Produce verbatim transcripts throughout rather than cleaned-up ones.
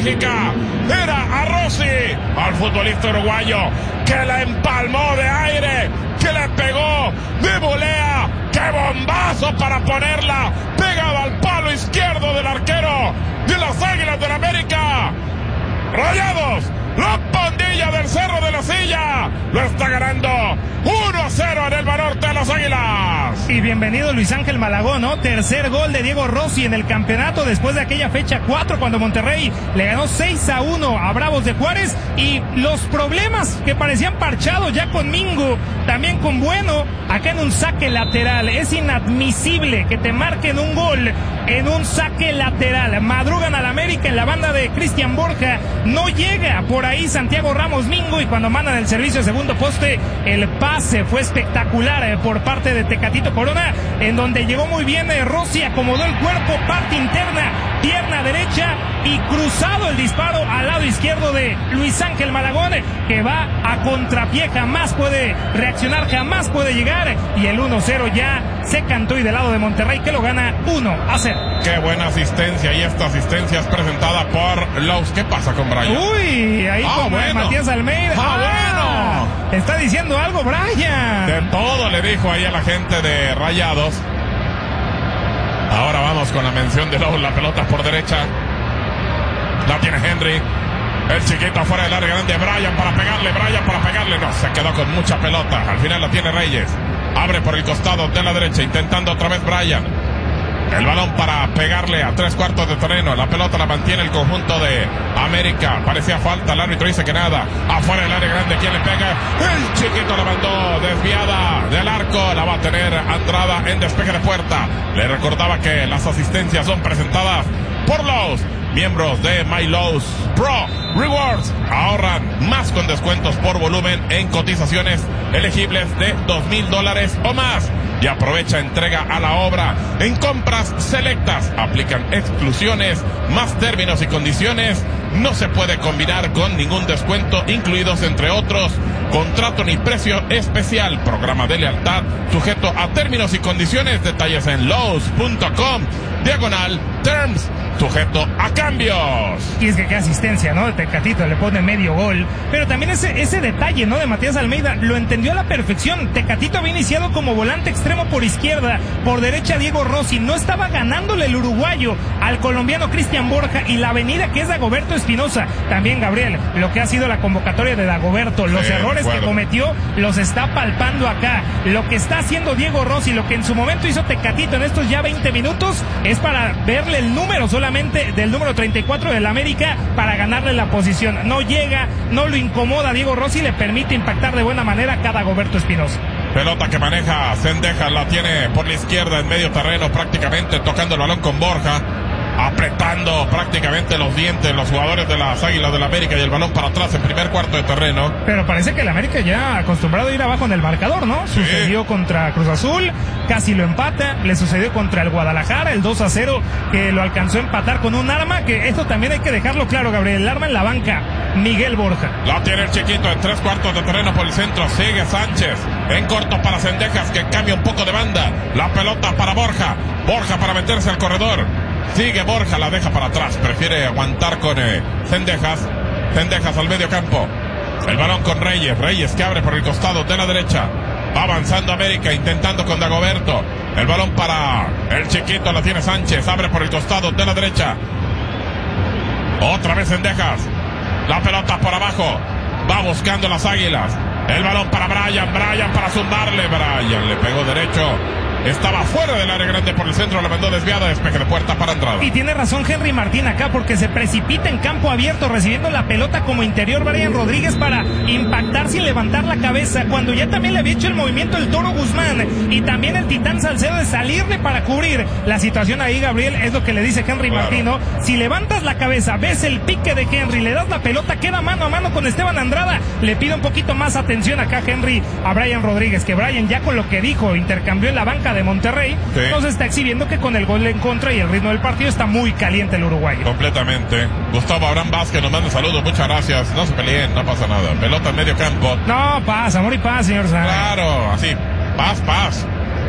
mágica. Era a Rossi, al futbolista uruguayo, que la empalmó de aire, que le pegó de volea. ¡Qué bombazo para ponerla pegada al palo izquierdo del arquero de las Águilas del América! Rayados, la pandilla del Cerro de la Silla lo está ganando uno a cero en el Banorte de las Águilas. Y bienvenido Luis Ángel Malagón, ¿no? Tercer gol de Diego Rossi en el campeonato después de aquella fecha cuatro cuando Monterrey le ganó seis a uno a Bravos de Juárez. Y los problemas que parecían parchados ya con Mingo, también con Bueno, acá en un saque lateral. Es inadmisible que te marquen un gol en un saque lateral. Madrugan al América en la banda de Cristian Borja. No llega por ahí Santiago Ramos Mingo y cuando mandan el servicio de segundo poste, el pase fue espectacular eh, por parte de Tecatito Corona, en donde llegó muy bien eh, Rossi, acomodó el cuerpo, parte interna, pierna derecha y cruzado el disparo al lado izquierdo de Luis Ángel Malagón, eh, que va a contrapié, jamás puede reaccionar, jamás puede llegar, y el uno cero ya se cantó y del lado de Monterrey que lo gana uno a cero. Qué buena asistencia, y esta asistencia es presentada por Lowe's. ¿Qué pasa con Brian? Uy, ahí ah, con bueno. Matías Almeida. Ah, ah, bueno. Está diciendo algo Brian. De todo le dijo ahí a la gente de Rayados. Ahora vamos con la mención de Lowe's. La pelota por derecha. La tiene Henry. El chiquito afuera del área grande. Brian para pegarle. Brian para pegarle. No, se quedó con mucha pelota. Al final la tiene Reyes. Abre por el costado de la derecha. Intentando otra vez Brian. El balón para pegarle a tres cuartos de terreno. La pelota la mantiene el conjunto de América. Parecía falta. El árbitro dice que nada. Afuera del área grande. ¿Quién le pega? El chiquito la mandó desviada del arco. La va a tener Andrada en despeje de puerta. Le recordaba que las asistencias son presentadas por Lowe's. Miembros de My Lowe's Pro Rewards ahorran más con descuentos por volumen en cotizaciones elegibles de dos mil dólares o más. Y aprovecha entrega a la obra en compras selectas. Aplican exclusiones, más términos y condiciones. No se puede combinar con ningún descuento, incluidos entre otros contrato ni precio especial. Programa de lealtad sujeto a términos y condiciones. Detalles en Lowe's punto com diagonal terms, sujeto a cambios. Y es que qué asistencia, ¿no? De Tecatito, le pone medio gol. Pero también ese, ese detalle, ¿no? De Matías Almeida, lo entendió a la perfección. Tecatito había iniciado como volante extremo por izquierda, por derecha Diego Rossi. No estaba ganándole el uruguayo al colombiano Cristian Borja, y la avenida que es Dagoberto Espinosa. También, Gabriel, lo que ha sido la convocatoria de Dagoberto, los sí, errores que cometió, los está palpando acá. Lo que está haciendo Diego Rossi, lo que en su momento hizo Tecatito en estos ya veinte minutos, es para verle el número solamente del número treinta y cuatro del América para ganarle la posición. No llega, no lo incomoda Diego Rossi, le permite impactar de buena manera a Dagoberto Espinosa. Pelota que maneja Zendejas, la tiene por la izquierda en medio terreno, prácticamente tocando el balón con Borja, apretando prácticamente los dientes los jugadores de las Águilas del América, y el balón para atrás en primer cuarto de terreno. Pero parece que el América ya acostumbrado a ir abajo en el marcador, ¿no? Sí. Sucedió contra Cruz Azul, casi lo empata, le sucedió contra el Guadalajara, el dos a cero, que lo alcanzó a empatar con un arma, que esto también hay que dejarlo claro, Gabriel, el arma en la banca, Miguel Borja. La tiene el chiquito en tres cuartos de terreno por el centro, sigue Sánchez, en corto para Zendejas, que cambia un poco de banda, la pelota para Borja, Borja para meterse al corredor. Sigue Borja, la deja para atrás. Prefiere aguantar con eh, Zendejas. Zendejas al medio campo. El balón con Reyes. Reyes que abre por el costado de la derecha. Va avanzando América, intentando con Dagoberto. El balón para el chiquito, la tiene Sánchez. Abre por el costado de la derecha. Otra vez Zendejas. La pelota por abajo. Va buscando las Águilas. El balón para Brian. Brian para zumbarle. Brian le pegó derecho. Estaba fuera del área grande por el centro, la mandó desviada, despeje de puerta para Andrada. Y tiene razón Henry Martín acá, porque se precipita en campo abierto, recibiendo la pelota como interior Brian Rodríguez para impactar sin levantar la cabeza, cuando ya también le había hecho el movimiento el Toro Guzmán y también el Titán Salcedo de salirle para cubrir la situación ahí, Gabriel. Es lo que le dice Henry claro. Martín, ¿no? Si levantas la cabeza, ves el pique de Henry, le das la pelota, queda mano a mano con Esteban Andrada, le pide un poquito más atención acá Henry a Brian Rodríguez, que Brian ya con lo que dijo, intercambió en la banca de Monterrey, sí. Entonces está exhibiendo que con el gol en contra y el ritmo del partido está muy caliente el uruguayo. Completamente. Gustavo Abraham Vázquez nos manda saludos, muchas gracias. No se peleen, no pasa nada. Pelota en medio campo. No, paz, amor y paz, señor Sáenz. Claro, así, paz, paz.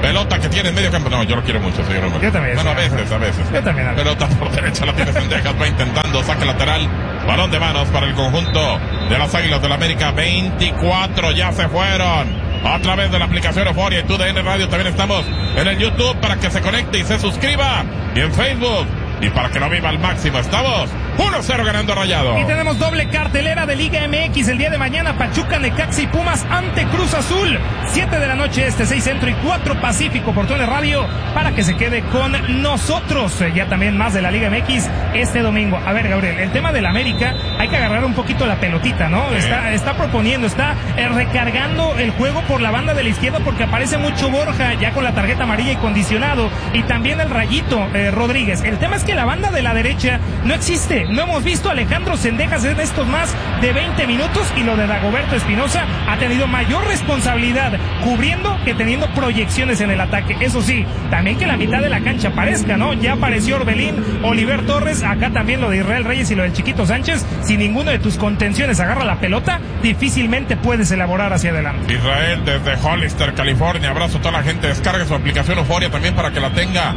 Pelota que tiene en medio campo. No, yo lo quiero mucho, señor Romero. Yo también. Bueno, a veces, a veces. Yo también. Pelota por derecha la tiene Sendejas, va intentando, saque lateral, balón de manos para el conjunto de las Águilas del la América. veinticuatro ya se fueron. A través de la aplicación Euforia y T U D N Radio también estamos en el YouTube para que se conecte y se suscriba. Y en Facebook. Y para que lo viva al máximo, estamos uno cero ganando Rayado. Y tenemos doble cartelera de Liga M X el día de mañana. Pachuca, Necaxa y Pumas ante Cruz Azul. siete de la noche este, seis Centro y cuatro Pacífico por T U D N Radio para que se quede con nosotros. Ya también más de la Liga M X este domingo. A ver, Gabriel, el tema del América, hay que agarrar un poquito la pelotita, ¿no? Sí. Está, está proponiendo, está eh, recargando el juego por la banda de la izquierda porque aparece mucho Borja ya con la tarjeta amarilla y condicionado. Y también el Rayito eh, Rodríguez. El tema es que la banda de la derecha no existe. No hemos visto a Alejandro Sendejas en estos más de veinte minutos y lo de Dagoberto Espinosa ha tenido mayor responsabilidad cubriendo que teniendo proyecciones en el ataque. Eso sí, también que la mitad de la cancha aparezca, ¿no? Ya apareció Orbelín, Oliver Torres, acá también lo de Israel Reyes y lo del Chiquito Sánchez. Si ninguno de tus contenciones agarra la pelota, difícilmente puedes elaborar hacia adelante. Israel desde Hollister, California. Abrazo a toda la gente. Descargue su aplicación Euforia también para que la tenga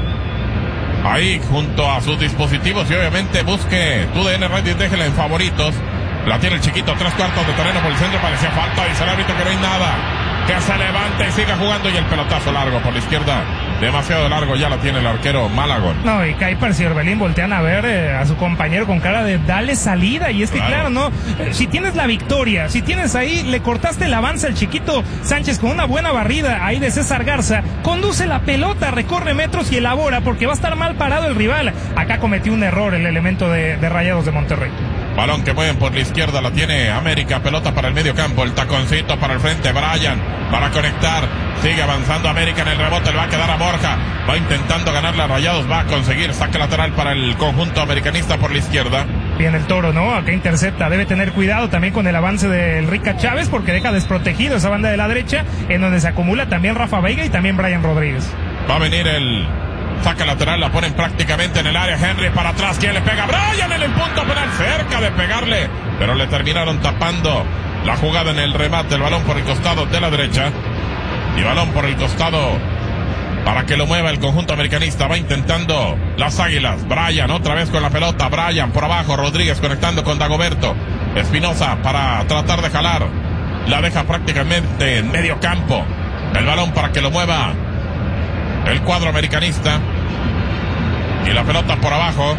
ahí junto a sus dispositivos y obviamente busque T U D N Radio y déjela en favoritos. La tiene el Chiquito, tres cuartos de terreno por el centro, parecía falta, dice el árbitro que no hay nada, que se levante y siga jugando y el pelotazo largo por la izquierda, demasiado largo, ya la tiene el arquero Malagón. No, y Kuiper y Orbelín voltean a ver eh, a su compañero con cara de dale salida, y es que claro, claro no, eh, si tienes la victoria, si tienes ahí, le cortaste el avance al Chiquito Sánchez con una buena barrida ahí de César Garza, conduce la pelota, recorre metros y elabora porque va a estar mal parado el rival. Acá cometió un error el elemento de, de Rayados de Monterrey. Balón que mueven por la izquierda, la tiene América, pelota para el medio campo, el taconcito para el frente, Brian, para conectar, sigue avanzando América en el rebote, le va a quedar a Borja, va intentando ganarle a Rayados, va a conseguir, saque lateral para el conjunto americanista por la izquierda. Bien el Toro, ¿no? Acá intercepta, debe tener cuidado también con el avance del Rica Chávez porque deja desprotegido esa banda de la derecha, en donde se acumula también Rafa Veiga y también Brian Rodríguez. Va a venir el saca lateral, la ponen prácticamente en el área, Henry para atrás, ¿quién le pega? Brian en el punto penal, cerca de pegarle, pero le terminaron tapando la jugada en el remate, el balón por el costado de la derecha, y balón por el costado para que lo mueva el conjunto americanista, va intentando las Águilas, Brian otra vez con la pelota, Brian por abajo, Rodríguez conectando con Dagoberto, Espinosa para tratar de jalar, la deja prácticamente en medio campo, el balón para que lo mueva el cuadro americanista y la pelota por abajo,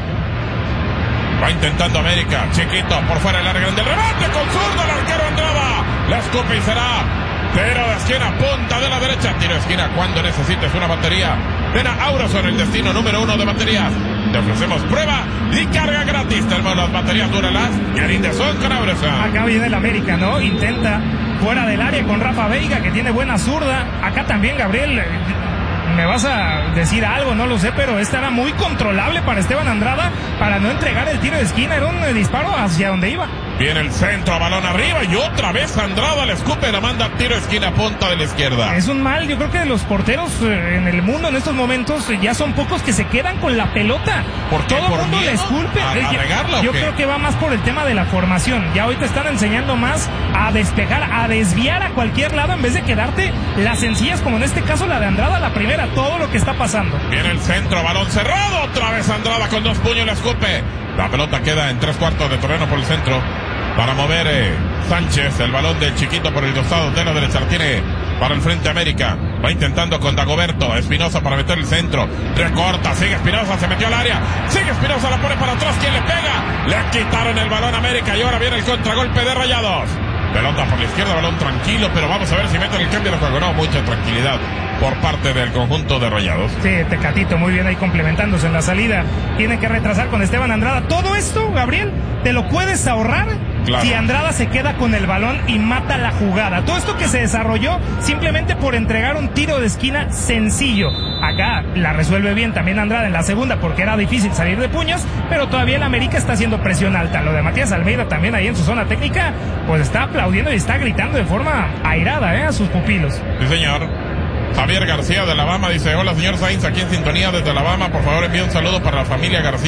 va intentando América, Chiquito por fuera del área grande, el remate con zurdo el arquero Andrada, la escupe y será tiro de esquina, punta de la derecha, tiro de esquina cuando necesites una batería. Ven a Auroson, el destino número uno de baterías, te ofrecemos prueba y carga gratis, tenemos las baterías Duralas y el Indesón con Auroson. Acá viene el América, ¿no? Intenta fuera del área con Rafa Veiga que tiene buena zurda, acá también Gabriel, me vas a decir algo, no lo sé, pero esta era muy controlable para Esteban Andrada para no entregar el tiro de esquina, era un disparo hacia donde iba. Viene el centro, balón arriba y otra vez Andrada le escupe, la manda tiro de esquina, punta de la izquierda. Es un mal, yo creo que de los porteros eh, en el mundo en estos momentos eh, ya son pocos que se quedan con la pelota. ¿Por qué? Todo el mundo le esculpe. ¿A, a regarla, yo o qué? Creo que va más por el tema de la formación. Ya hoy te están enseñando más a despejar, a desviar a cualquier lado en vez de quedarte las sencillas, como en este caso la de Andrada, la primera, todo lo que está pasando. Viene el centro, balón cerrado, otra vez Andrada con dos puños le escupe. La pelota queda en tres cuartos de terreno por el centro. Para mover eh, Sánchez, el balón del Chiquito por el costado de la derecha, la tiene para el frente América, va intentando con Dagoberto, Espinosa para meter el centro, recorta, sigue Espinosa, se metió al área, sigue Espinosa, la pone para atrás, ¿quién le pega? Le quitaron el balón a América y ahora viene el contragolpe de Rayados. Pelota por la izquierda, balón tranquilo, pero vamos a ver si meten el cambio de juego. No, mucha tranquilidad por parte del conjunto de Rayados. Sí, Tecatito muy bien ahí complementándose en la salida. Tiene que retrasar con Esteban Andrada. Todo esto, Gabriel, te lo puedes ahorrar claro. Si Andrada se queda con el balón y mata la jugada. Todo esto que se desarrolló simplemente por entregar un tiro de esquina sencillo. Acá la resuelve bien también Andrada en la segunda porque era difícil salir de puños, pero todavía el América está haciendo presión alta. Lo de Matías Almeida también ahí en su zona técnica, pues está aplaudiendo y está gritando de forma airada eh, a sus pupilos. Sí, señor. Javier García de Alabama dice: hola señor Sainz, aquí en sintonía desde Alabama, por favor envíe un saludo para la familia García,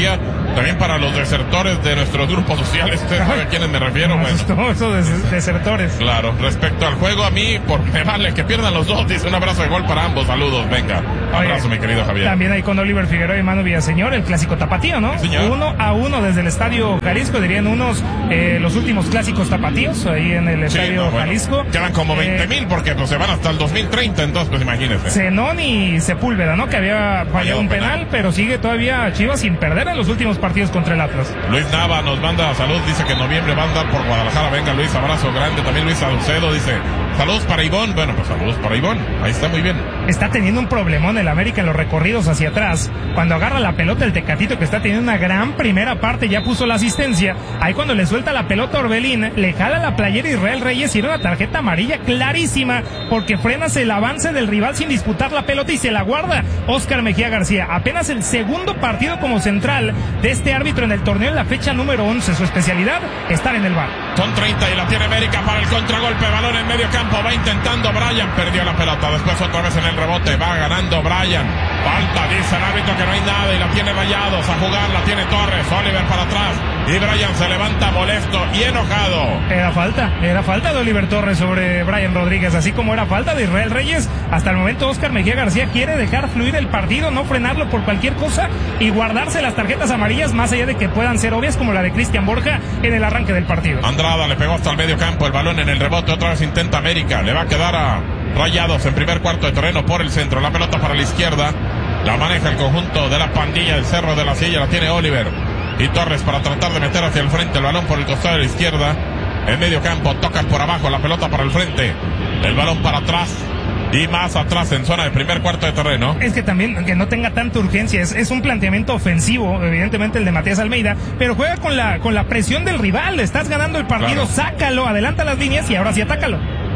También para los desertores de nuestros grupos sociales, ¿usted sabe a quiénes me refiero? No, Bueno, todo eso de desertores. claro, respecto al juego, a mí, por me vale que pierdan los dos, dice un abrazo de gol para ambos, saludos, venga, abrazo. Oye, mi querido Javier. También ahí con Oliver Figueroa y Manu Villaseñor, el clásico tapatío, ¿no? Sí, uno a uno desde el Estadio Jalisco, dirían unos, eh, los últimos clásicos tapatíos, ahí en el Estadio sí, no, bueno, Jalisco. Quedan como veinte mil eh, porque pues, se van hasta el dos mil treinta, entonces pues imagínense. Zenón y Sepúlveda, ¿no? Que había fallado un penal, penal, pero sigue todavía Chivas sin perder en los últimos partidos contra el Atlas. Luis Nava nos manda salud, dice que en noviembre va a andar por Guadalajara. Venga Luis, abrazo grande. También Luis Saucedo dice, saludos para Ivón. Bueno, pues saludos para Ivón, ahí está muy bien. Está teniendo un problemón el América en los recorridos hacia atrás. Cuando agarra la pelota el Tecatito, que está teniendo una gran primera parte, ya puso la asistencia. Ahí cuando le suelta la pelota a Orbelín, le jala la playera Israel Reyes y era una tarjeta amarilla clarísima, porque frenas el avance del rival sin disputar la pelota y se la guarda Óscar Mejía García. Apenas el segundo partido como central de este árbitro en el torneo en la fecha número once. Su especialidad, estar en el bar. Son treinta y la tiene América para el contragolpe. Balón en medio campo, va intentando Brian, perdió la pelota. Después otra vez en el rebote, va ganando Brian. Falta, dice el árbitro que no hay nada y la tiene Rayados. A jugar, la tiene Torres. Oliver para atrás y Brian se levanta molesto y enojado. Era falta, era falta de Oliver Torres sobre Brian Rodríguez, así como era falta de Israel Reyes. Hasta el momento Óscar Mejía García quiere dejar fluir el partido, no frenarlo por cualquier cosa y guardarse las tarjetas amarillas, más allá de que puedan ser obvias, como la de Cristian Borja en el arranque del partido. Andrada le pegó hasta el medio campo, el balón en el rebote, otra vez intenta América, le va a quedar a Rayados en primer cuarto de terreno por el centro, la pelota para la izquierda, la maneja el conjunto de la pandilla del Cerro de la Silla, la tiene Oliver y Torres para tratar de meter hacia el frente, el balón por el costado de la izquierda, en medio campo, tocan por abajo, la pelota para el frente, el balón para atrás y más atrás en zona de primer cuarto de terreno. Es que también que no tenga tanta urgencia, es, es un planteamiento ofensivo, evidentemente el de Matías Almeida, pero juega con la con la presión del rival, estás ganando el partido, claro. Sácalo, adelanta las líneas y ahora sí atácalo.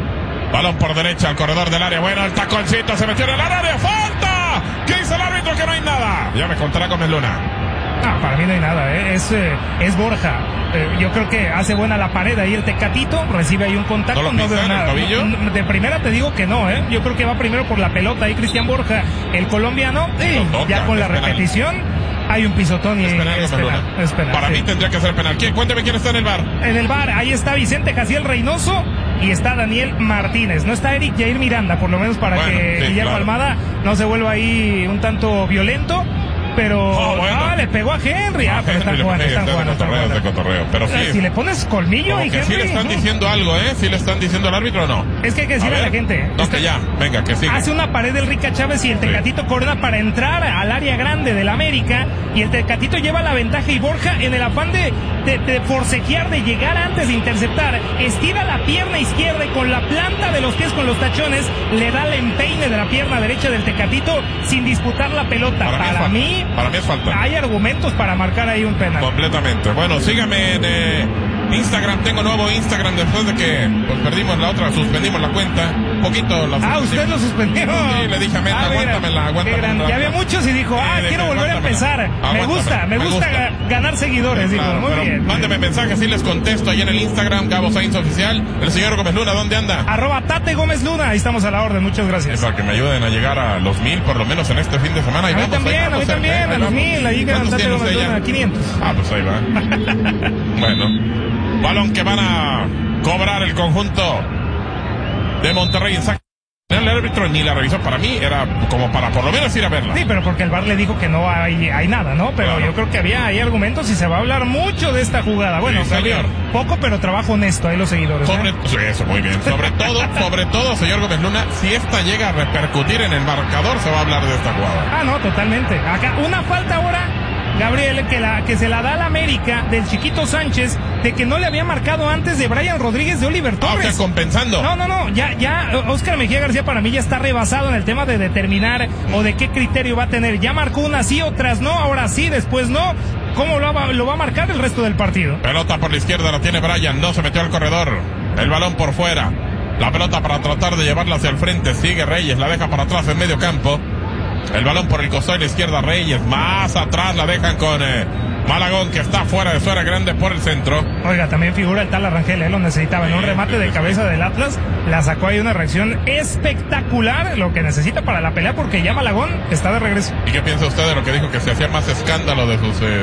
Balón por derecha al corredor del área, bueno, el taconcito se metió en el área, ¡falta! ¿Qué dice el árbitro? Que no hay nada. Ya me contará Gómez Luna. Ah, para mí no hay nada, ¿eh? es, eh, es Borja. Eh, yo creo que hace buena la pared ahí el Tecatito, recibe ahí un contacto, no, no veo nada. No, de primera te digo que no, ¿eh? Yo creo que va primero por la pelota ahí Cristian Borja, el colombiano, y toca, ya con la repetición penal. Hay un pisotón y es penal, es penal, es penal. Para sí. mí tendría que ser penal. ¿Quién? Cuénteme quién está en el bar. En el bar, ahí está Vicente Jaciel Reynoso y está Daniel Martínez. No está Eric Jair Miranda, por lo menos para bueno, que sí, Guillermo claro. Almada no se vuelva ahí un tanto violento. Pero oh, bueno. ah, le pegó a Henry. Ah, pero están jugando, están jugando. De cotorreo, de cotorreo. Pero sí. Si le pones colmillo y que Henry. Sí le están diciendo algo, ¿eh? Sí le están diciendo al árbitro o no. Es que hay que decirle a, a la gente. No, que ya, venga, que sigue. Hace una pared del Rica Chávez y el Tecatito sí. corona para entrar al área grande del América. Y el Tecatito lleva la ventaja y Borja, en el afán de, de, de forcejear, de llegar antes de interceptar, estira la pierna izquierda y con la planta de los pies, con los tachones, le da el empeine de la pierna derecha del Tecatito sin disputar la pelota. Para, para mí, mí, para mí es falta. Hay argumentos para marcar ahí un penal. Completamente. Bueno, sígame en eh, Instagram. Tengo nuevo Instagram después de que pues, perdimos la otra, suspendimos la cuenta. Un poquito la Ah, usted lo suspendió. Sí, le dije a Meta, ah, aguántamela, aguántamela. Ya había muchos y dijo, ah, sí, quiero volver a empezar. Me gusta, me, me gusta, gusta ganar seguidores. Sí, claro, digo, muy bien. Mándeme mensajes, sí les contesto ahí en el Instagram, Gabo Sainz Oficial. El señor Gómez Luna, ¿dónde anda? Arroba Tate Gómez Luna, ahí estamos a la orden, muchas gracias. Es para que me ayuden a llegar a los mil, por lo menos en este fin de semana. A mí también, a mí también, a los mil, ahí ganan Tate Gómez Luna, quinientos. Ah, pues ahí va. Bueno, balón que van a cobrar el conjunto de Monterrey en saque. El árbitro ni la revisó, para mí era como para por lo menos ir a verla. Sí, pero porque el V A R le dijo que no hay, hay nada, ¿no? Pero claro. Yo creo que había hay argumentos y se va a hablar mucho de esta jugada. Bueno, sí, señor. Poco, pero trabajo honesto, ahí los seguidores. Sobre, ¿eh? Sí, eso, muy bien. Sobre todo, sobre todo, señor Gómez Luna, si esta llega a repercutir en el marcador, se va a hablar de esta jugada. Ah, no, totalmente. Acá, una falta ahora, Gabriel, que la que se la da a la América del Chiquito Sánchez, de que no le había marcado antes de Brian Rodríguez de Oliver Torres. Ah, o sea, compensando. No, no, no, ya, ya, Óscar Mejía García para mí ya está rebasado en el tema de determinar o de qué criterio va a tener. Ya marcó unas sí, otras no, ahora sí, después no. ¿Cómo lo va, lo va a marcar el resto del partido? Pelota por la izquierda, la tiene Brian, no se metió al corredor. El balón por fuera. La pelota para tratar de llevarla hacia el frente, sigue Reyes, la deja para atrás en medio campo. El balón por el costado de la izquierda, Reyes, más atrás la dejan con eh, Malagón, que está fuera de su área grande por el centro. Oiga, también figura el tal Arrangel, él lo necesitaba, en un remate de cabeza del Atlas, la sacó ahí una reacción espectacular, lo que necesita para la pelea, porque ya Malagón está de regreso. ¿Y qué piensa usted de lo que dijo, que se hacía más escándalo de sus eh,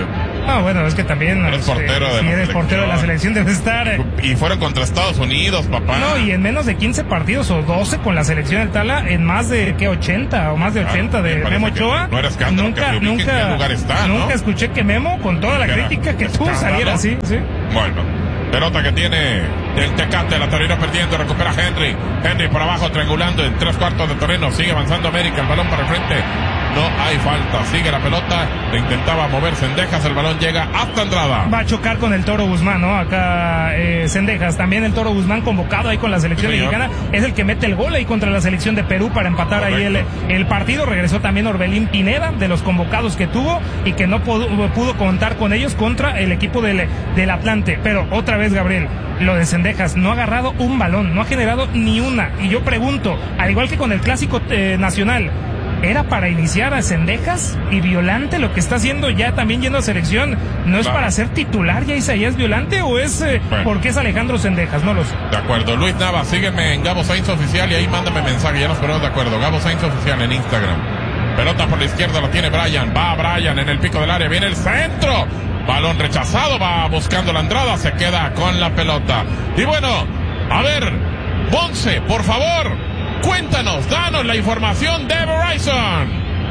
Ah, bueno, es que también. Eres portero eh, de si la eres selección. portero de la selección, debes estar. Eh, Y fueron contra Estados Unidos, papá. No, y en menos de quince partidos o doce con la selección del Tala, en más de, ¿qué? ochenta o más de ochenta Claro, de me parece Memo que Ochoa. no era escándalo nunca, que se ubique en nunca, qué lugar está, ¿no? nunca escuché que Memo, con toda la Era crítica que tuvo, escándalo. saliera así, sí. Bueno, pelota que tiene el Tecate, la terminó perdiendo, recupera Henry. Henry por abajo, triangulando en tres cuartos de terreno, sigue avanzando América, el balón para el frente. No hay falta, sigue la pelota, intentaba mover Cendejas, el balón llega hasta Andrada. Va a chocar con el Toro Guzmán, ¿no? Acá eh, Cendejas, también el Toro Guzmán convocado ahí con la selección Sí, mexicana, es el que mete el gol ahí contra la selección de Perú para empatar. Correcto. Ahí el, el partido. Regresó también Orbelín Pineda, de los convocados que tuvo y que no pudo, pudo contar con ellos contra el equipo del, del Atlante. Pero otra vez, Gabriel, lo de Cendejas, no ha agarrado un balón, no ha generado ni una. Y yo pregunto, al igual que con el Clásico eh, Nacional, ¿era para iniciar a Cendejas y Violante lo que está haciendo ya también yendo a selección? ¿No es claro. para ser titular ya Isaías Violante o es eh, bueno. porque es Alejandro Cendejas? No lo sé. De acuerdo. Luis Nava, sígueme en Gabo Sainz Oficial y ahí mándame mensaje, ya nos ponemos de acuerdo. Gabo Sainz Oficial en Instagram. Pelota por la izquierda, la tiene Brian. Va Brian en el pico del área, viene el centro. Balón rechazado, va buscando la entrada, se queda con la pelota. Y bueno, a ver, Bonce, por favor. Cuéntanos, danos la información de Verizon.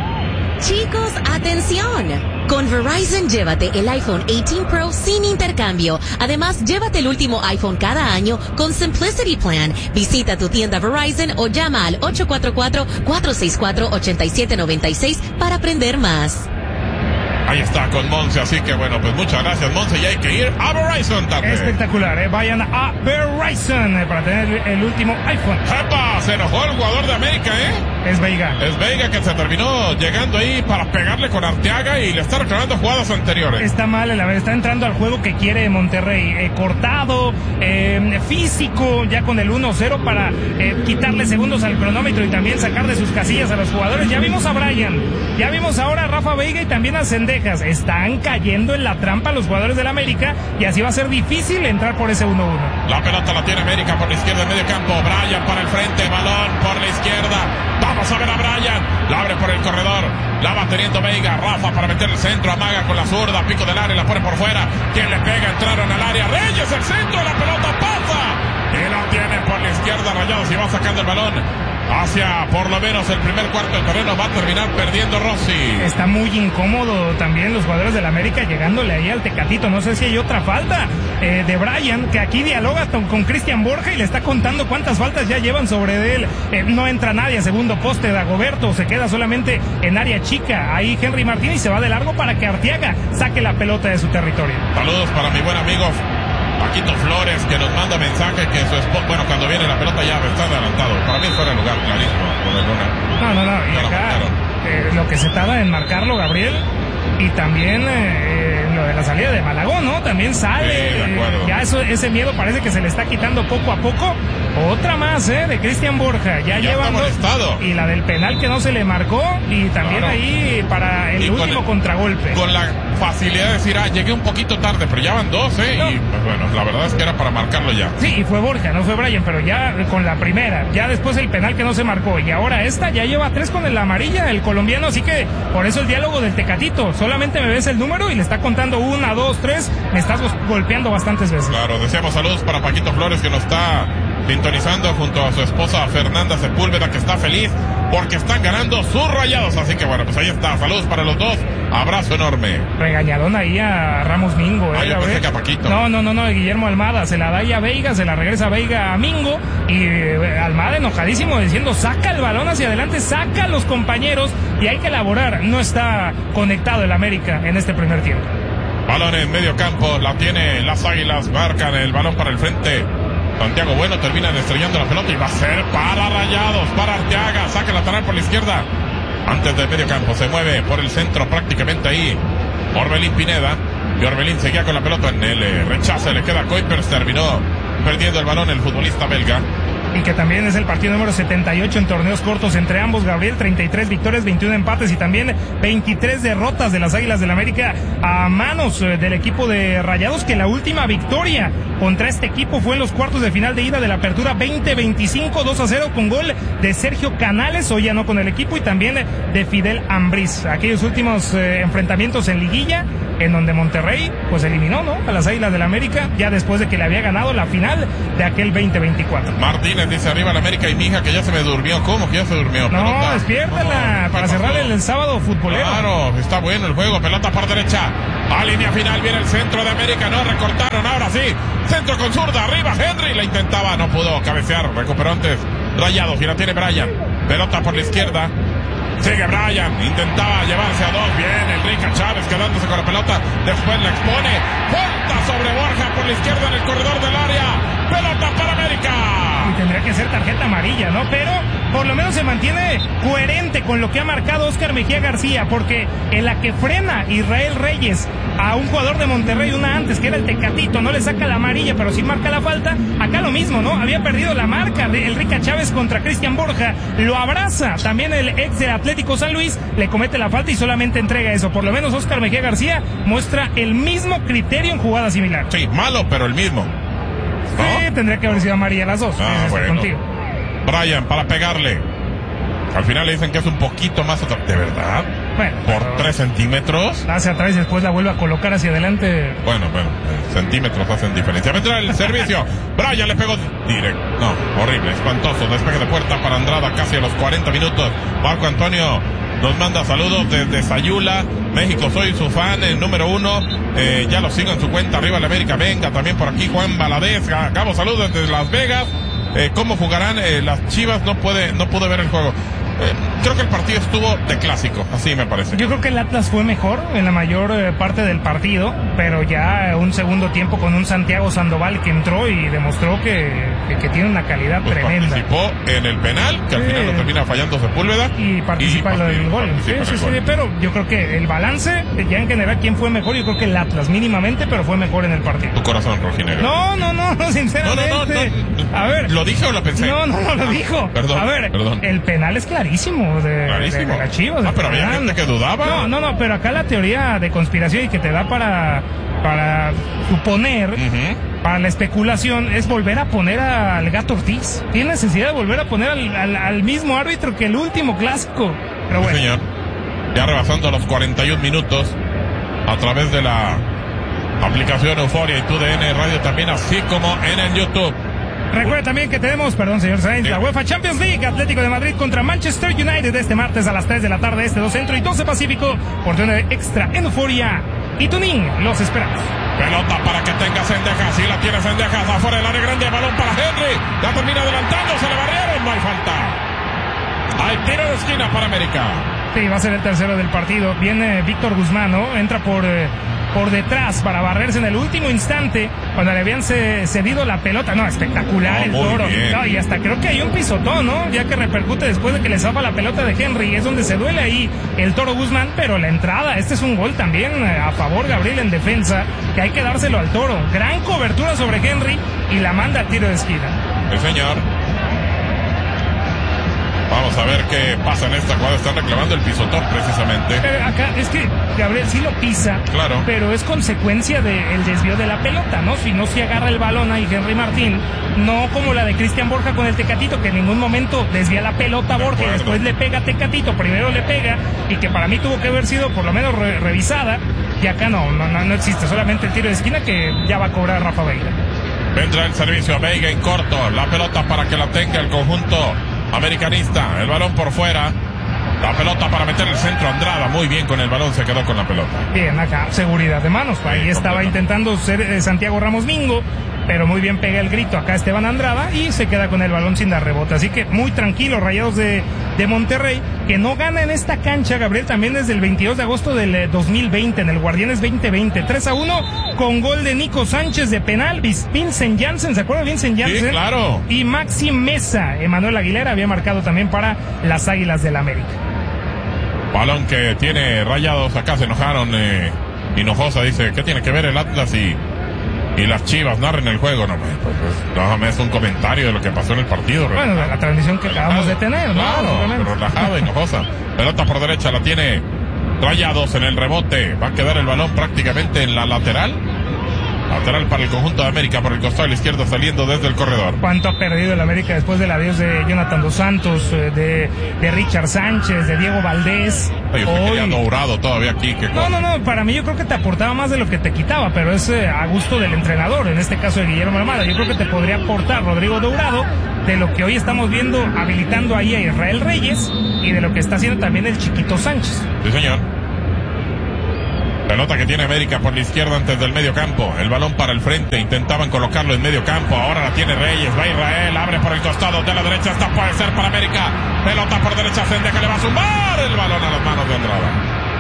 Chicos, atención. Con Verizon, llévate el iPhone dieciocho Pro sin intercambio. Además, llévate el último iPhone cada año con Simplicity Plan. Visita tu tienda Verizon o llama al ocho cuatro cuatro, cuatro seis cuatro, ocho siete nueve seis para aprender más. Ahí está con Monse, así que bueno, pues muchas gracias Monse, y hay que ir a Verizon también. Espectacular, ¿eh? Vayan a Verizon eh, para tener el último iPhone. ¡Epa! Se enojó el jugador de América, ¿eh? Es Veiga. Es Veiga que se terminó llegando ahí para pegarle con Arteaga y le está reclamando jugadas anteriores. Está mal, la verdad, está entrando al juego que quiere Monterrey, eh, cortado, eh, físico, ya con el uno cero para eh, quitarle segundos al cronómetro y también sacar de sus casillas a los jugadores. Ya vimos a Brian, ya vimos ahora a Rafa Veiga y también a Cendejas. Están cayendo en la trampa los jugadores del América y así va a ser difícil entrar por ese uno uno. La pelota la tiene América por la izquierda en medio campo. Brian para el frente, balón por la izquierda. Vamos a ver a Brian. La abre por el corredor. La va teniendo Veiga. Rafa para meter el centro. Amaga con la zurda. Pico del área. La pone por fuera. Quien le pega. Entraron al área. Reyes el centro. La pelota pasa. Y la tiene por la izquierda Rayados y va sacando el balón hacia por lo menos el primer cuarto del terreno. Va a terminar perdiendo Rossi. Está muy incómodo también los jugadores del América llegándole ahí al Tecatito. No sé si hay otra falta eh, de Brian, que aquí dialoga con Cristian Borja y le está contando cuántas faltas ya llevan sobre él. Eh, no entra nadie a segundo poste. Dagoberto se queda solamente en área chica. Ahí Henry Martínez se va de largo para que Arteaga saque la pelota de su territorio. Saludos para mi buen amigo Paquito Flores, que nos manda mensaje que su esposo, bueno, cuando viene la pelota ya está adelantado. Para mí fuera de lugar, clarísimo. No, no, no. Y ya acá eh, lo que se tarda en marcarlo, Gabriel, y también eh, lo de la salida de Malagón, ¿no? También sale. Sí, de acuerdo. Eh, ya eso, ese miedo parece que se le está quitando poco a poco. Otra más, ¿eh? De Cristian Borja. Ya, ya llevan dos. Y la del penal que no se le marcó. Y también claro. ahí para el y último con el, contragolpe. Con la facilidad de decir, ah, llegué un poquito tarde, pero ya van dos, ¿eh? No. Y pues bueno, la verdad es que era para marcarlo ya. Sí, y fue Borja, no fue Brian, pero ya con la primera. Ya después el penal que no se marcó. Y ahora esta ya lleva tres con el amarilla, el colombiano. Así que por eso el diálogo del Tecatito. Solamente me ves el número y le está contando una, dos, tres. Me estás golpeando bastantes veces. Claro, deseamos saludos para Paquito Flores, que nos está sintonizando junto a su esposa Fernanda Sepúlveda, que está feliz porque están ganando sus Rayados. Así que bueno, pues ahí está. Saludos para los dos. Abrazo enorme. Regañadón ahí a Ramos Mingo. Ah, ¿eh? yo pensé que a Paquito. No, no, no, no, Guillermo Almada. Se la da ahí a Veiga, se la regresa a Veiga a Mingo. Y eh, Almada enojadísimo diciendo, saca el balón hacia adelante, saca a los compañeros y hay que elaborar. No está conectado el América en este primer tiempo. Balón en medio campo, la tiene las Águilas, marcan el balón para el frente. Santiago Bueno termina estrellando la pelota y va a ser para Rayados, para Arteaga, saca la lateral por la izquierda. Antes del medio campo se mueve por el centro prácticamente ahí Orbelín Pineda. Y Orbelín seguía con la pelota en el rechace, le queda Kuipers, terminó perdiendo el balón el futbolista belga. Y que también es el partido número setenta y ocho en torneos cortos entre ambos, Gabriel. Treinta y tres victorias, veintiún empates y también veintitrés derrotas de las Águilas del América a manos del equipo de Rayados, que la última victoria contra este equipo fue en los cuartos de final de ida de la Apertura veinte veinticinco, dos a cero con gol de Sergio Canales, hoy ya no con el equipo, y también de Fidel Ambriz. Aquellos últimos eh, enfrentamientos en liguilla en donde Monterrey pues eliminó, ¿no?, a las Águilas del América, ya después de que le había ganado la final de aquel veinte veinticuatro. Martínez dice arriba la América y mi hija que ya se me durmió. ¿Cómo que ya se durmió? No, Pelota. despiértala No, para cerrar el, el sábado futbolero. Claro, está bueno el juego. Pelota por derecha. A línea final viene el centro de América. No recortaron. Ahora sí. Centro con zurda. Arriba Henry. La intentaba. No pudo cabecear. Recuperó antes Rayados. Y la tiene Brian. Pelota por la izquierda. Sigue Brian. Intentaba llevarse a dos. Bien. Enrique Chávez quedándose con la pelota. Después la expone. Falta sobre Borja por la izquierda en el corredor del área. Pelota para América. Y tendría que ser tarjeta amarilla, ¿no? Pero por lo menos se mantiene coherente con lo que ha marcado Oscar Mejía García, porque en la que frena Israel Reyes a un jugador de Monterrey una antes, que era el Tecatito, no le saca la amarilla, pero sí marca la falta. Acá lo mismo, ¿no? Había perdido la marca de Enrique Chávez contra Cristian Borja, lo abraza también el ex de Atlético San Luis, le comete la falta y solamente entrega eso. Por lo menos Oscar Mejía García muestra el mismo criterio en jugada similar. Sí, malo, pero el mismo. ¿No? Sí, tendría que haber sido amarilla las dos. Ah, bueno. Contigo. Brian para pegarle. Al final le dicen que es un poquito más atrás. ¿De verdad? Bueno, por tres centímetros. Hacia atrás y después la vuelve a colocar hacia adelante. Bueno, bueno, eh, centímetros hacen diferencia. Vendrá el servicio. Brian le pegó directo. No, horrible, espantoso. Despegue de puerta para Andrada casi a los cuarenta minutos. Marco Antonio nos manda saludos desde Sayula, México. Soy su fan, el número uno. Eh, ya lo sigo en su cuenta. Arriba la América. Venga, también por aquí Juan Valadez. Acabo saludos desde Las Vegas. Eh, ¿Cómo jugarán eh, las Chivas? No puede, no pude ver el juego. Eh, creo que el partido estuvo de clásico, así me parece. Yo creo que el Atlas fue mejor en la mayor eh, parte del partido, pero ya un segundo tiempo con un Santiago Sandoval que entró y demostró que, que, que tiene una calidad pues tremenda. Participó en el penal, que al sí. final lo termina fallando Sepúlveda. Y participa en lo del gol. Sí, sí, sí, gol. Pero yo creo que el balance, ya en general, ¿quién fue mejor? Yo creo que el Atlas, mínimamente, pero fue mejor en el partido. Tu corazón rojinegro. No, no, no, no, sinceramente. No, no, no, no. A ver. ¿Lo dije o lo pensé? No, no, no lo dijo. Perdón, A ver, perdón. El penal es clarísimo de, clarísimo. de, de la Chivas. Ah, pero había gente que dudaba. No, no, no, pero acá la teoría de conspiración y que te da para, para suponer, uh-huh. para la especulación, es volver a poner al Gato Ortiz. Tiene necesidad de volver a poner al, al, al mismo árbitro que el último clásico. Pero bueno. Sí, señor. Ya rebasando los cuarenta y un minutos a través de la aplicación Euforia y T U D N Radio también, así como en el YouTube. Recuerda también que tenemos, perdón señor Sainz, sí. la UEFA Champions League, Atlético de Madrid contra Manchester United este martes a las tres de la tarde, este dos Centro y doce Pacífico, por de extra en Euforia y Tuning, los esperamos. Pelota para que tenga Sendejas, si la tiene Sendejas, afuera del área grande, balón para Henry, ya termina adelantando, se le barrieron, no hay falta. Hay tiro de esquina para América. Sí, va a ser el tercero del partido, viene Víctor Guzmán, ¿no? Entra por... Eh, por detrás para barrerse en el último instante cuando le habían cedido la pelota. No, espectacular no, el Toro. No, y hasta creo que hay un pisotón, ¿no? Ya que repercute después de que le zafa la pelota de Henry. Es donde se duele ahí el Toro Guzmán, pero la entrada, este es un gol también a favor Gabriel en defensa, que hay que dárselo al Toro. Gran cobertura sobre Henry y la manda al tiro de esquina. Sí, señor. Vamos a ver qué pasa en esta jugada. Están reclamando el pisotón precisamente. Pero acá es que Gabriel sí lo pisa, claro, pero es consecuencia del desvío de la pelota, ¿no? Si no se agarra el balón ahí Henry Martín, no como la de Cristian Borja con el Tecatito, que en ningún momento desvía la pelota a Borja y después le pega a Tecatito, primero le pega, y que para mí tuvo que haber sido por lo menos re revisada, y acá no, no, no, no existe, solamente el tiro de esquina que ya va a cobrar Rafa Veiga. Vendrá el servicio a Veiga en corto, la pelota para que la tenga el conjunto americanista, el balón por fuera, la pelota para meter el centro. Andrada muy bien con el balón, se quedó con la pelota. Bien, acá, seguridad de manos, ahí sí, estaba intentando ser eh, Santiago Ramos Mingo, pero muy bien pega el grito acá Esteban Andrada y se queda con el balón sin dar rebote, así que muy tranquilo Rayados de, de Monterrey, que no gana en esta cancha, Gabriel, también desde el veintidós de agosto del eh, dos mil veinte, en el Guardianes veinte veinte, tres a uno, con gol de Nico Sánchez de penal, Vincent Janssen, ¿se acuerda de Vincent Janssen? Sí, claro. Y Maxi Mesa, Emanuel Aguilera había marcado también para las Águilas del América. Balón que tiene Rayados, acá se enojaron, eh, Hinojosa dice, ¿qué tiene que ver el Atlas y, y las Chivas? Narren el juego. No, pues, no, es un comentario de lo que pasó en el partido. Bueno, de la transmisión que relajado. Acabamos de tener, ¿no? Claro, relajado, Hinojosa. Pelota por derecha, la tiene Rayados en el rebote. Va a quedar el balón prácticamente en la lateral. Lateral para el conjunto de América por el costado de la izquierda saliendo desde el corredor. ¿Cuánto ha perdido el América después del adiós de Jonathan Dos Santos, de, de Richard Sánchez, de Diego Valdés? Ay, usted Hoy... quería Dourado todavía aquí. ¿Qué no, no, no, para mí yo creo que te aportaba más de lo que te quitaba, pero es eh, a gusto del entrenador, en este caso de Guillermo Almada. Yo creo que te podría aportar Rodrigo Dourado de lo que hoy estamos viendo habilitando ahí a Israel Reyes y de lo que está haciendo también el Chiquito Sánchez. Sí, señor. Pelota que tiene América por la izquierda antes del medio campo. El balón para el frente. Intentaban colocarlo en medio campo. Ahora la tiene Reyes. Va Israel. Abre por el costado de la derecha. Esta puede ser para América. Pelota por derecha. Sendeja le va a sumar el balón a las manos de Andrada.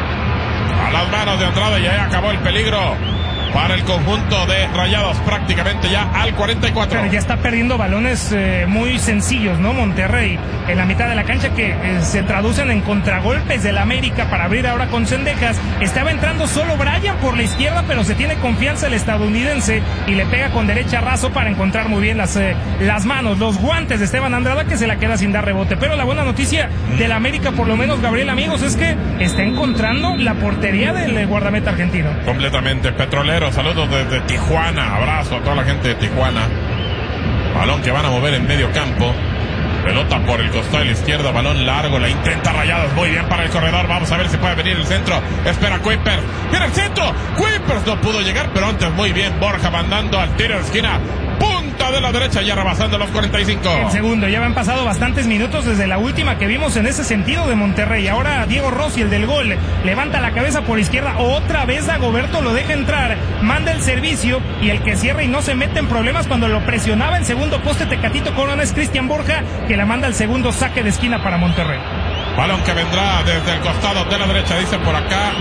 A las manos de Andrada y ahí acabó el peligro para el conjunto de Rayados prácticamente ya al cuarenta y cuatro. Pero ya está perdiendo balones eh, muy sencillos, ¿no? Monterrey en la mitad de la cancha que eh, se traducen en contragolpes del América para abrir ahora con Cendejas. Estaba entrando solo Bryan por la izquierda, pero se tiene confianza el estadounidense y le pega con derecha Razo para encontrar muy bien las, eh, las manos, los guantes de Esteban Andrada, que se la queda sin dar rebote. Pero la buena noticia del América, por lo menos Gabriel, amigos, es que está encontrando la portería del eh, guardameta argentino. Completamente. Petrolero, saludos desde Tijuana, abrazo a toda la gente de Tijuana. Balón que van a mover en medio campo. Pelota por el costado de la izquierda, balón largo, la intenta Rayados, muy bien para el corredor, vamos a ver si puede venir el centro, espera Kuipers, viene el centro, Kuipers no pudo llegar, pero antes muy bien Borja mandando al tiro de esquina, punta de la derecha, ya rebasando los cuarenta y cinco. El segundo, ya han pasado bastantes minutos desde la última que vimos en ese sentido de Monterrey. Ahora Diego Rossi, el del gol, levanta la cabeza por izquierda, otra vez Dagoberto lo deja entrar, manda el servicio y el que cierra y no se mete en problemas cuando lo presionaba en segundo poste Tecatito Corona es Cristian Borja, que la manda al segundo saque de esquina para Monterrey. Balón que vendrá desde el costado de la derecha, dice por acá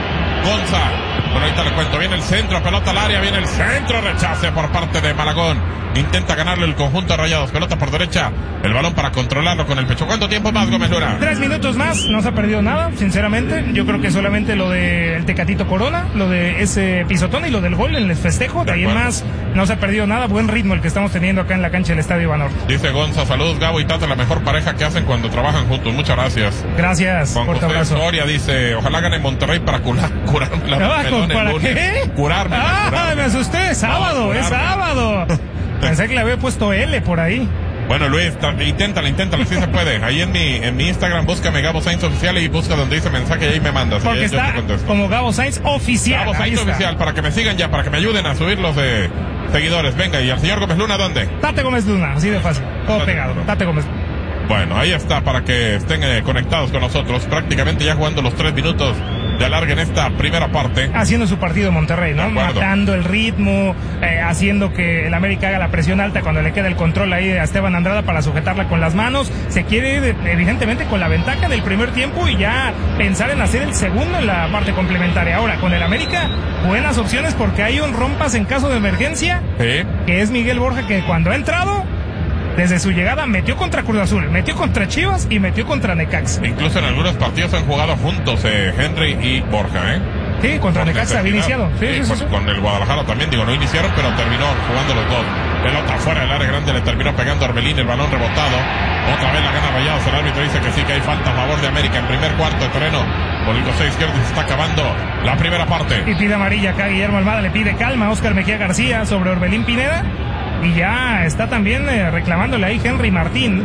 Gonza. Bueno, ahorita le cuento, viene el centro, pelota al área, viene el centro, rechace por parte de Malagón. Intenta ganarle el conjunto de Rayados, pelota por derecha, el balón para controlarlo con el pecho. ¿Cuánto tiempo más, Gómez Luna? Tres minutos más, no se ha perdido nada, sinceramente. Yo creo que solamente lo del Tecatito Corona, lo de ese pisotón y lo del gol en el festejo. De ahí en más, no se ha perdido nada. Buen ritmo el que estamos teniendo acá en la cancha del Estadio Ivanor. Dice Gonza, saludos Gabo y Tata, la mejor pareja que hacen cuando trabajan juntos. Muchas gracias. Gracias, Juan fuerte José abrazo. Soria dice, ojalá gane Monterrey para curar, curarme la ¿Trabajo para qué? Curarme. Ah, curarme. me asusté, sábado, no, es sábado. Pensé que le había puesto L por ahí. Bueno, Luis, inténtalo, inténtalo, sí se puede. Ahí en mi en mi Instagram, búscame Gabo Sainz Oficial y busca donde dice mensaje y ahí me mandas. Porque ahí está como Gabo Sainz Oficial. Gabo Sainz Oficial, para que me sigan ya, para que me ayuden a subir los de seguidores. Venga, ¿y al señor Gómez Luna dónde? Tate Gómez Luna, así de fácil. Todo Tate pegado, Luna. Tate Gómez Luna. Bueno, ahí está, para que estén eh, conectados con nosotros. Prácticamente ya jugando los tres minutos de alargue en esta primera parte. Haciendo su partido Monterrey, ¿no? Matando el ritmo, eh, haciendo que el América haga la presión alta cuando le queda el control ahí a Esteban Andrada para sujetarla con las manos. Se quiere ir, evidentemente, con la ventaja del primer tiempo y ya pensar en hacer el segundo en la parte complementaria. Ahora, con el América, buenas opciones porque hay un rompas en caso de emergencia, ¿sí? Que es Miguel Borja, que cuando ha entrado, desde su llegada, metió contra Cruz Azul, metió contra Chivas y metió contra Necaxa. Incluso en algunos partidos han jugado juntos eh, Henry y Borja, ¿eh? Sí, contra Porque Necaxa había iniciado. Sí, sí, sí, con, sí, sí. con el Guadalajara también, digo, no iniciaron, pero terminó jugando los dos. Pelota fuera del área grande, le terminó pegando a Orbelín, el balón rebotado. Otra vez la gana Rayados, el árbitro dice que sí, que hay falta a favor de América en primer cuarto de terreno. Por el costado izquierdo se está acabando la primera parte. Y pide amarilla acá, Guillermo Almada le pide calma a Óscar Mejía García sobre Orbelín Pineda. Y ya está también eh, reclamándole ahí Henry Martín.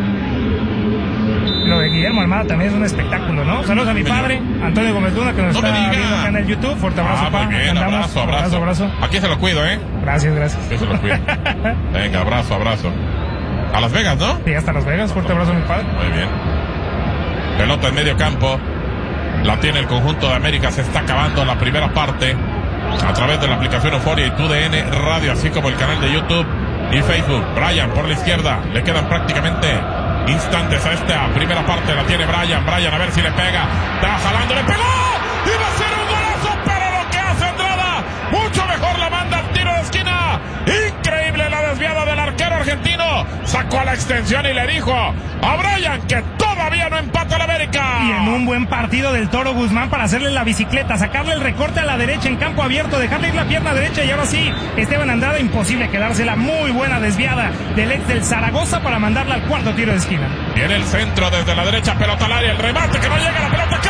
Lo de Guillermo Almada también es un espectáculo, ¿no? Saludos a mi padre, Antonio Gómez Luna, que nos no está viendo acá en el YouTube. Fuerte abrazo, ah, pa. Muy bien, Andamos. abrazo, abrazo, abrazo, abrazo. Aquí se lo cuido, ¿eh? Gracias, gracias. Aquí se lo cuido. Venga, abrazo, abrazo. A Las Vegas, ¿no? Sí, hasta Las Vegas. Fuerte abrazo a mi padre. Muy bien. Pelota en medio campo. La tiene el conjunto de América. Se está acabando la primera parte a través de la aplicación Euforia y T U D N Radio, así como el canal de YouTube y Facebook. Bryan por la izquierda, le quedan prácticamente instantes a esta primera parte. La tiene Bryan, Bryan a ver si le pega, está jalando, le pegó, iba a ser un golazo, pero lo que hace Andrada, mucho mejor la manda al tiro de esquina, increíble la desviada del arquero argentino, sacó a la extensión y le dijo a Bryan que todavía no empata la América. Y en un buen partido del Toro Guzmán para hacerle la bicicleta, sacarle el recorte a la derecha en campo abierto, dejarle ir la pierna derecha y ahora sí, Esteban Andrada, imposible quedársela, muy buena desviada del ex del Zaragoza para mandarla al cuarto tiro de esquina. Viene el centro desde la derecha, pelota al área, el remate que no llega, la pelota